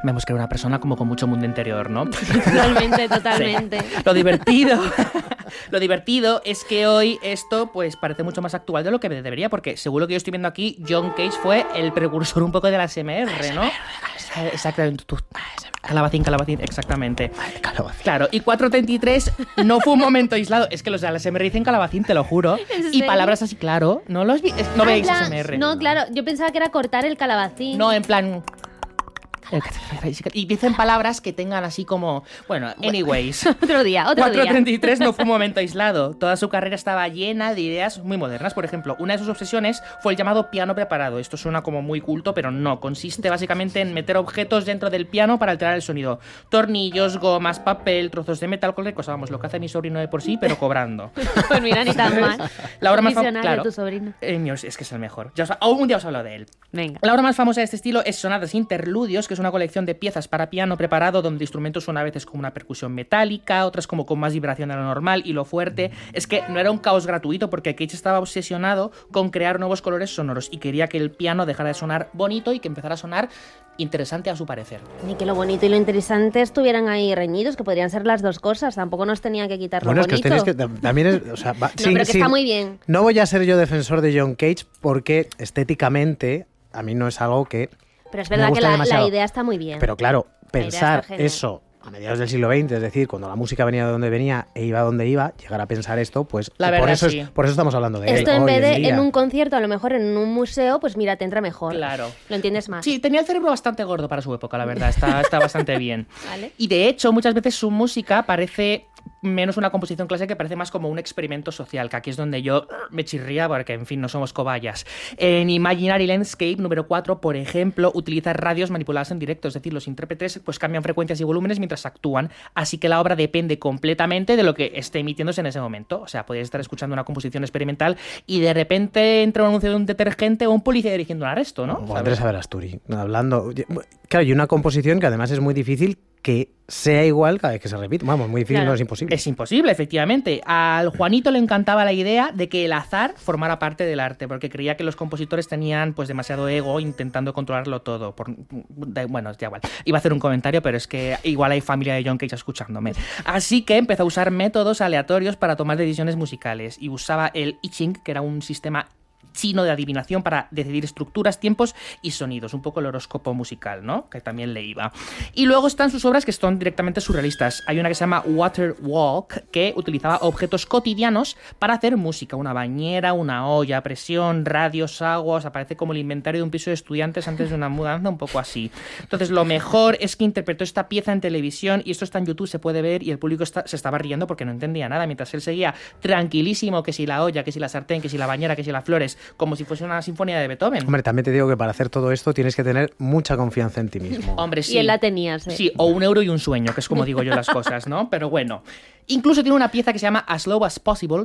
Vemos que era una persona como con mucho mundo interior, ¿no? Totalmente. Sí. Lo divertido es que hoy esto pues parece mucho más actual de lo que debería, porque seguro que yo estoy viendo aquí, John Cage fue el precursor un poco de la ASMR, ¿no? Exactamente. Calabacín, exactamente. Calabacín. Claro, y 433 no fue un momento aislado. Es que los de la ASMR dicen calabacín, te lo juro. Y palabras así, claro. No veis ASMR. No, claro, yo pensaba que era cortar el calabacín. No, en plan... Y dicen palabras que tengan así como... Bueno, anyways. Otro día. 433 no fue un momento aislado. Toda su carrera estaba llena de ideas muy modernas. Por ejemplo, una de sus obsesiones fue el llamado piano preparado. Esto suena como muy culto, pero no. Consiste básicamente en meter objetos dentro del piano para alterar el sonido. Tornillos, gomas, papel, trozos de metal, cualquier cosa. Vamos, lo que hace mi sobrino de por sí, pero cobrando. Pues mira, ni tan mal. La obra más famosa... Claro, tu sobrino. Es que es el mejor. Algún día os hablo de él. Venga. La obra más famosa de este estilo es Sonatas Interludios, que es una colección de piezas para piano preparado donde el instrumento suena a veces como una percusión metálica, otras como con más vibración de lo normal, y lo fuerte es que no era un caos gratuito porque Cage estaba obsesionado con crear nuevos colores sonoros y quería que el piano dejara de sonar bonito y que empezara a sonar interesante a su parecer. Y que lo bonito y lo interesante estuvieran ahí reñidos, que podrían ser las dos cosas, tampoco nos tenían que quitar lo bonito. Bueno, es que os tenéis que... También es... O sea, pero que está muy bien. No voy a ser yo defensor de John Cage porque estéticamente a mí no es algo que... Pero es verdad que la idea está muy bien. Pero claro, pensar eso a mediados del siglo XX, es decir, cuando la música venía de donde venía e iba donde iba, llegar a pensar esto, pues por eso estamos hablando de él. Esto en vez de en un concierto, a lo mejor en un museo, pues mira, te entra mejor. Claro. Lo entiendes más. Sí, tenía el cerebro bastante gordo para su época, la verdad. Está bastante bien. ¿Vale? Y de hecho, muchas veces su música parece menos una composición clásica, que parece más como un experimento social, que aquí es donde yo me chirría porque, en fin, no somos cobayas. En Imaginary Landscape número 4, por ejemplo, utiliza radios manipuladas en directo, es decir, los intérpretes pues cambian frecuencias y volúmenes mientras actúan, así que la obra depende completamente de lo que esté emitiéndose en ese momento. O sea, podéis estar escuchando una composición experimental y de repente entra un anuncio de un detergente o un policía dirigiendo un arresto, ¿no? O Andrés Averasturi, hablando... Claro, y una composición que además es muy difícil que sea igual cada vez que se repite. Vamos, muy difícil, no es imposible. Es imposible, efectivamente. Al Juanito le encantaba la idea de que el azar formara parte del arte, porque creía que los compositores tenían pues demasiado ego intentando controlarlo todo. Bueno, ya igual. Iba a hacer un comentario, pero es que igual hay familia de John Cage escuchándome. Así que empezó a usar métodos aleatorios para tomar decisiones musicales y usaba el I Ching, que era un sistema chino de adivinación para decidir estructuras, tiempos y sonidos, un poco el horóscopo musical, ¿no? Que también le iba. Y luego están sus obras que son directamente surrealistas. Hay una que se llama Water Walk, que utilizaba objetos cotidianos para hacer música, una bañera, una olla a presión, radios, aguas, aparece como el inventario de un piso de estudiantes antes de una mudanza, un poco así. Entonces lo mejor es que interpretó esta pieza en televisión y esto está en YouTube, se puede ver, y el público se estaba riendo porque no entendía nada, mientras él seguía tranquilísimo, que si la olla, que si la sartén, que si la bañera, que si las flores, como si fuese una sinfonía de Beethoven. Hombre, también te digo que para hacer todo esto tienes que tener mucha confianza en ti mismo. Hombre, sí. Y él la tenía, sí. Sí, o un euro y un sueño, que es como digo yo las cosas, ¿no? Pero bueno. Incluso tiene una pieza que se llama As Slow As Possible,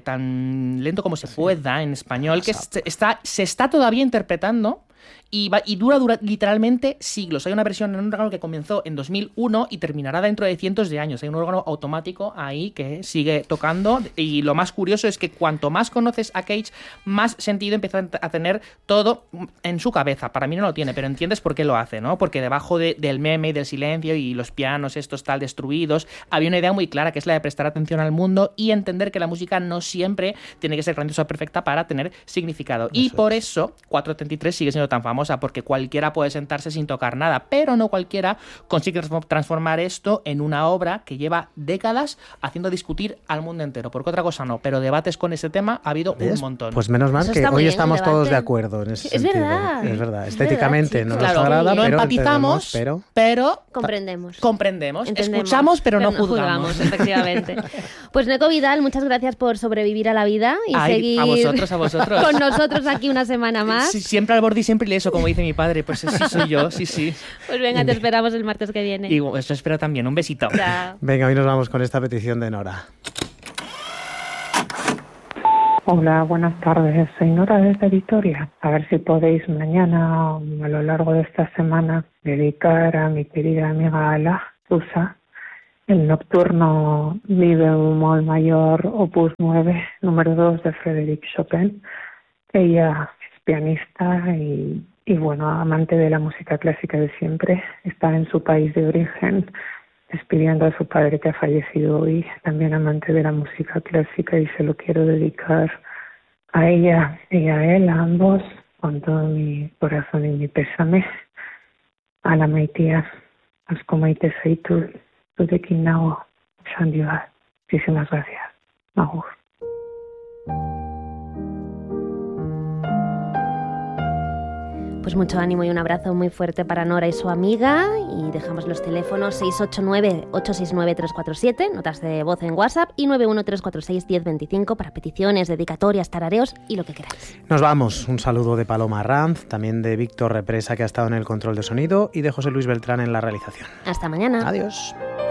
tan lento como se pueda en español, que se está todavía interpretando. Y dura literalmente siglos. Hay una versión en un órgano que comenzó en 2001 y terminará dentro de cientos de años. Hay un órgano automático ahí que sigue tocando, y lo más curioso es que cuanto más conoces a Cage, más sentido empieza a tener todo en su cabeza. Para mí no lo tiene, pero entiendes por qué lo hace, ¿no? Porque debajo del meme y del silencio y los pianos estos tal destruidos, había una idea muy clara, que es la de prestar atención al mundo y entender que la música no siempre tiene que ser grandiosa o perfecta para tener significado. Y por eso 433 sigue siendo tan famosa, porque cualquiera puede sentarse sin tocar nada, pero no cualquiera consigue transformar esto en una obra que lleva décadas haciendo discutir al mundo entero, porque otra cosa no, pero debates con ese tema ha habido un montón. Pues menos mal eso que hoy estamos todos de acuerdo en ese sentido. Es verdad. Estéticamente no nos agrada, no pero empatizamos, pero comprendemos. Escuchamos, pero no juzgamos. Efectivamente. Pues Neko Vidal, muchas gracias por sobrevivir a la vida y seguir a vosotros. con nosotros aquí una semana más. Sí, siempre al borde y siempre ileso, como dice mi padre. Pues sí soy yo, sí. Pues venga, te esperamos el martes que viene. Y eso espero también. Un besito. Chao. Venga, hoy nos vamos con esta petición de Nora. Hola, buenas tardes. Soy Nora desde Vitoria. A ver si podéis mañana, a lo largo de esta semana, dedicar a mi querida amiga Ala Susa el nocturno Mi bemol mayor opus 9, número 2 de Frédéric Chopin. Ella es pianista y Y bueno, amante de la música clásica de siempre, está en su país de origen, despidiendo a su padre que ha fallecido hoy, también amante de la música clásica, y se lo quiero dedicar a ella y a él, a ambos, con todo mi corazón y mi pésame. A la maitia, asko maite zaitu, zurekin nago, Sandy bat. Muchísimas gracias. Agur. Pues mucho ánimo y un abrazo muy fuerte para Nora y su amiga. Y dejamos los teléfonos 689-869-347, notas de voz en WhatsApp, y 913461025 para peticiones, dedicatorias, tarareos y lo que queráis. Nos vamos. Un saludo de Paloma Ranz, también de Víctor Represa, que ha estado en el control de sonido, y de José Luis Beltrán en la realización. Hasta mañana. Adiós.